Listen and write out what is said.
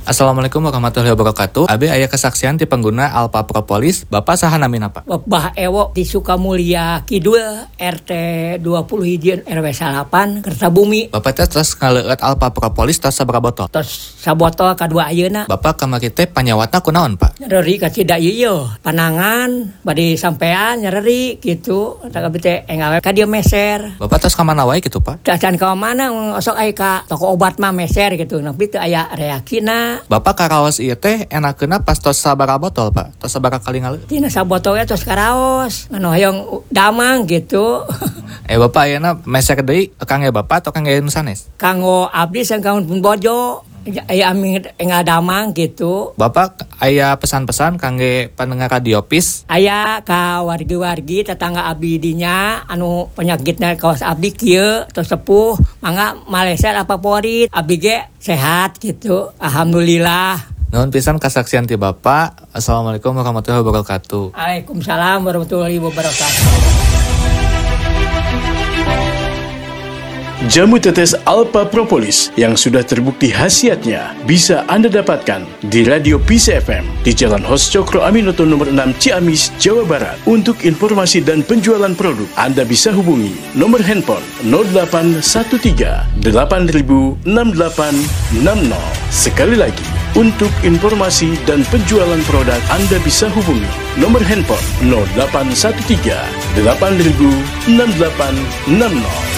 Assalamualaikum warahmatullahi wabarakatuh. Abi aya kesaksian ti pengguna Alpha Propolis. Bapak saha namina Pak? Bah Ewo di Sukamulya Kidul RT 20 hijieun RW 8 Kertabumi. Bapak teh terus ngaleueut Alpha Propolis tos sabaraha botol? Tos sabotol kadua ayeuna. Bapak kamari teh panyawatna kunaon Pak? Nyeri ka cida ieu panangan bade sampean nyeri gitu. Tak abi teh engawe ka dieu meser. Bapak tos ka mana wae gitu Pak? Can ka mana osok aya ka toko obat mah meser gitu. Tapi teu aya reakina. Bapak karaos ieu teh enakeuna pas tos sabaraha botol Pak? Tos sabaraha kali ngaleueut? Tina sabotol tos karaos. Anu hoyong damang gitu. Bapak ayeuna meser deui kangge Bapak atau kangge nu sanes? Kanggo abdi sang kanggo pun bojo. Aya ami enggak damang gitu. Bapak aya pesan-pesan kangge pendengar radio PIS? Aya ka wargi-wargi tetangga abdi dinya anu penyakitna kaos abdi kieu tos sepuh mangga maleser apa favorit abdi ge sehat gitu. Alhamdulillah. Nuhun pisan kasaksian ti Bapak. Assalamualaikum warahmatullahi wabarakatuh. Waalaikumsalam warahmatullahi wabarakatuh. Jamu tetes Alpha Propolis yang sudah terbukti khasiatnya bisa Anda dapatkan di Radio PIS FM di Jalan Hos Cokro Aminoto nomor 6 Ciamis, Jawa Barat. Untuk informasi dan penjualan produk, Anda bisa hubungi nomor handphone 0813 8000 6860. Sekali lagi, untuk informasi dan penjualan produk, Anda bisa hubungi nomor handphone 0813 8000 6860.